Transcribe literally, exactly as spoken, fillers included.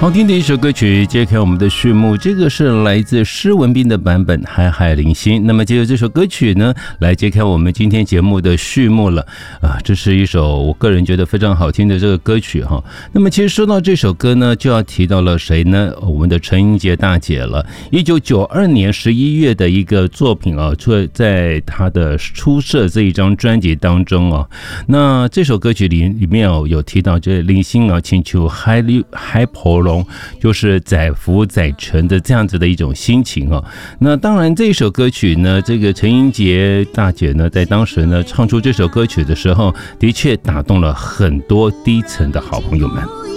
好听的一首歌曲揭开我们的序幕，这个是来自施文彬的版本《海海零星》。那么接着这首歌曲呢，来揭开我们今天节目的序幕了啊！这是一首我个人觉得非常好听的这个歌曲哈。那么其实说到这首歌呢，就要提到了谁呢？我们的陈英杰大姐了。一九九二年十一月的一个作品啊，在她的《出社》这一张专辑当中啊，那这首歌曲里里面有有提到这零星啊，请求海海婆龙。就是载浮载沉的这样子的一种心情哦。那当然这首歌曲呢，这个陈英杰大姐呢，在当时呢唱出这首歌曲的时候，的确打动了很多低层的好朋友们。